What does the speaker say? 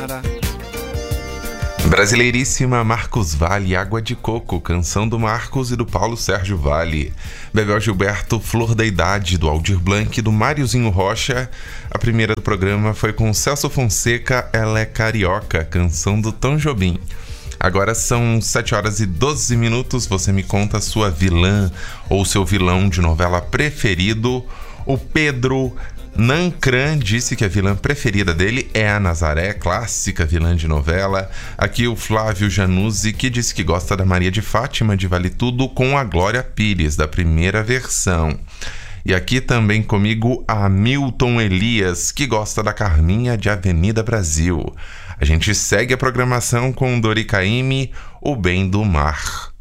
Brasileiríssima Marcos Valle, Água de Coco, canção do Marcos e do Paulo Sérgio Valle. Bebel Gilberto, Flor da Idade, do Aldir Blanc e do Máriozinho Rocha. A primeira do programa foi com Celso Fonseca, Ela é Carioca, canção do Tom Jobim. Agora são 7 horas e 12 minutos, você me conta a sua vilã ou seu vilão de novela preferido. O Pedro Nancran disse que a vilã preferida dele é a Nazaré, clássica vilã de novela. Aqui o Flávio Januzzi, que disse que gosta da Maria de Fátima de Vale Tudo com a Glória Pires, da primeira versão. E aqui também comigo a Milton Elias, que gosta da Carminha de Avenida Brasil. A gente segue a programação com Dori Caymmi, O Bem do Mar.